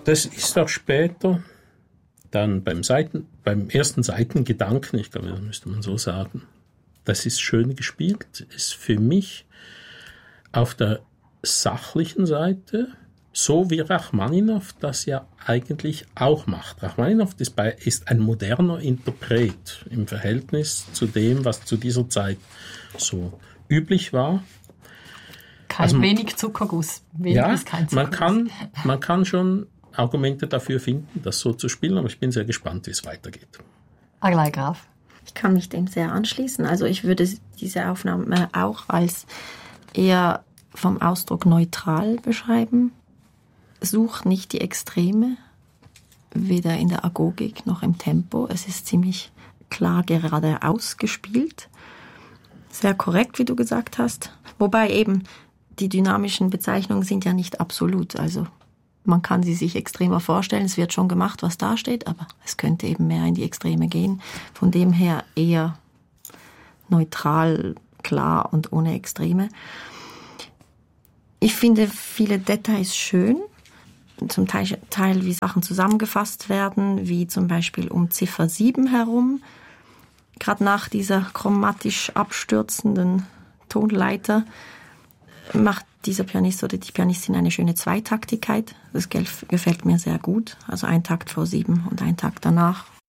Das ist auch später dann beim ersten Seitengedanken, ich glaube, das müsste man so sagen, das ist schön gespielt, ist für mich auf der sachlichen Seite, so wie Rachmaninow das ja eigentlich auch macht. Rachmaninow ist ein moderner Interpret im Verhältnis zu dem, was zu dieser Zeit so üblich war. Wenig Zuckerguss. Kein Zuckerguss. Man kann schon Argumente dafür finden, das so zu spielen, aber ich bin sehr gespannt, wie es weitergeht. Aglai Graf. Ich kann mich dem sehr anschließen. Also ich würde diese Aufnahme auch als eher vom Ausdruck neutral beschreiben. Sucht nicht die Extreme, weder in der Agogik noch im Tempo. Es ist ziemlich klar geradeaus gespielt. Sehr korrekt, wie du gesagt hast. Wobei eben die dynamischen Bezeichnungen sind ja nicht absolut. Also man kann sie sich extremer vorstellen. Es wird schon gemacht, was da steht, aber es könnte eben mehr in die Extreme gehen. Von dem her eher neutral, klar und ohne Extreme. Ich finde viele Details schön. Zum Teil, wie Sachen zusammengefasst werden, wie zum Beispiel um Ziffer 7 herum. Gerade nach dieser chromatisch abstürzenden Tonleiter macht dieser Pianist oder die Pianistin eine schöne Zweitaktigkeit. Das gefällt mir sehr gut. Also ein Takt vor 7 und ein Takt danach.